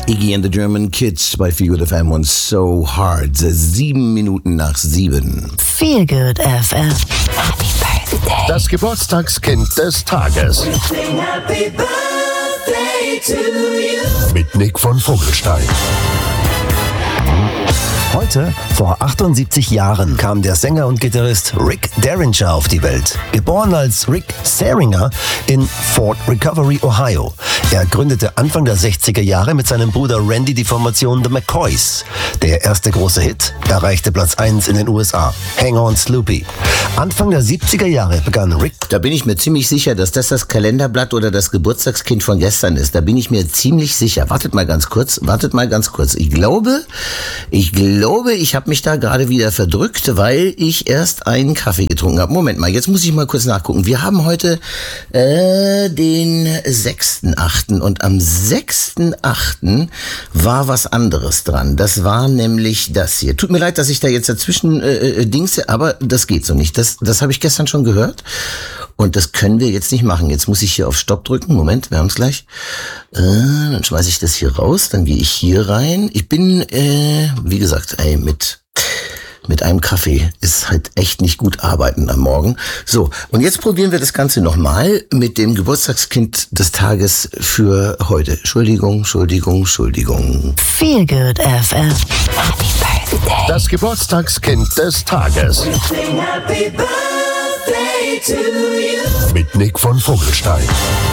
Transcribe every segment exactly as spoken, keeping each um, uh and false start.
Iggy and the German Kids bei Feel Good F M und So Hard. Sieben Minuten nach sieben. Feel Good F M. Happy Birthday. Das Geburtstagskind des Tages. Happy birthday to you. Mit Nick von Vogelstein. Heute, vor achtundsiebzig Jahren, kam der Sänger und Gitarrist Rick Derringer auf die Welt. Geboren als Rick Serringer in Fort Recovery, Ohio. Er gründete Anfang der sechziger Jahre mit seinem Bruder Randy die Formation The McCoys. Der erste große Hit erreichte Platz eins in den U S A. Hang On Sloopy. Anfang der siebziger Jahre begann Rick... Da bin ich mir ziemlich sicher, dass das das Kalenderblatt oder das Geburtstagskind von gestern ist. Da bin ich mir ziemlich sicher. Wartet mal ganz kurz, wartet mal ganz kurz. Ich glaube, ich glaube, ich habe mich da gerade wieder verdrückt, weil ich erst einen Kaffee getrunken habe. Moment mal, jetzt muss ich mal kurz nachgucken. Wir haben heute äh, den sechsten achten und am sechsten achten war was anderes dran. Das war nämlich das hier. Tut mir leid, dass ich da jetzt dazwischen äh, dingse, aber das geht so nicht. Das, das habe ich gestern schon gehört und das können wir jetzt nicht machen. Jetzt muss ich hier auf Stopp drücken. Moment, wir haben es gleich. Äh, dann schmeiße ich das hier raus, dann gehe ich hier rein. Ich bin, äh, wie gesagt, ey, mit mit einem Kaffee ist halt echt nicht gut arbeiten am Morgen. So, und jetzt probieren wir das Ganze nochmal mit dem Geburtstagskind des Tages für heute. Entschuldigung, Entschuldigung, Entschuldigung. Feel Good F M. Happy Birthday. Das Geburtstagskind des Tages. Happy birthday to you. Mit Nick von Vogelstein.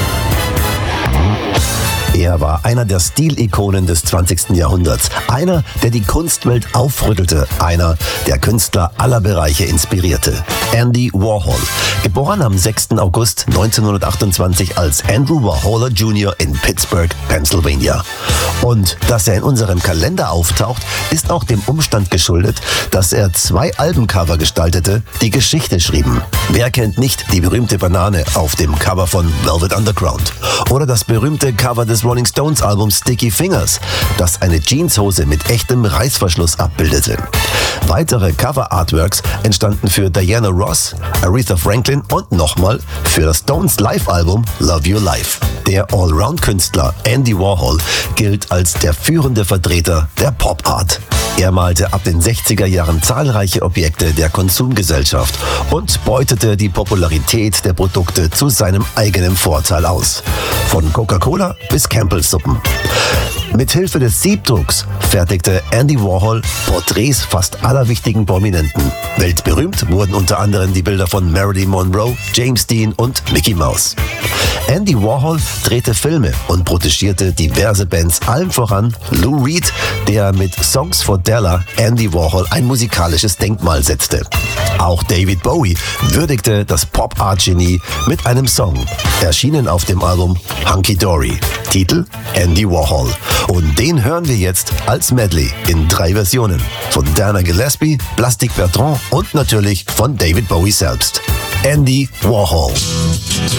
Er war einer der Stilikonen des zwanzigsten Jahrhunderts. Einer, der die Kunstwelt aufrüttelte. Einer, der Künstler aller Bereiche inspirierte. Andy Warhol. Geboren am sechsten August neunzehnhundertachtundzwanzig als Andrew Warhol Junior in Pittsburgh, Pennsylvania. Und dass er in unserem Kalender auftaucht, ist auch dem Umstand geschuldet, dass er zwei Albencover gestaltete, die Geschichte schrieben. Wer kennt nicht die berühmte Banane auf dem Cover von Velvet Underground? Oder das berühmte Cover des Rolling Stones Albums Sticky Fingers, das eine Jeanshose mit echtem Reißverschluss abbildete. Weitere Cover-Artworks entstanden für Diana Ross, Aretha Franklin und nochmal für das Stones Live-Album Love Your Life. Der Allround-Künstler Andy Warhol gilt als der führende Vertreter der Pop-Art. Er malte ab den sechziger Jahren zahlreiche Objekte der Konsumgesellschaft und beutete die Popularität der Produkte zu seinem eigenen Vorteil aus. Von Coca-Cola bis Campbellsuppen. Mithilfe des Siebdrucks fertigte Andy Warhol Porträts fast aller wichtigen Prominenten. Weltberühmt wurden unter anderem die Bilder von Marilyn Monroe, James Dean und Mickey Mouse. Andy Warhol drehte Filme und protegierte diverse Bands, allen voran Lou Reed, der mit Songs for Della Andy Warhol ein musikalisches Denkmal setzte. Auch David Bowie würdigte das Pop-Art-Genie mit einem Song, erschienen auf dem Album Hunky Dory. Titel Andy Warhol. Und den hören wir jetzt als Medley in drei Versionen. Von Dana Gillespie, Plastic Bertrand und natürlich von David Bowie selbst. Andy Warhol.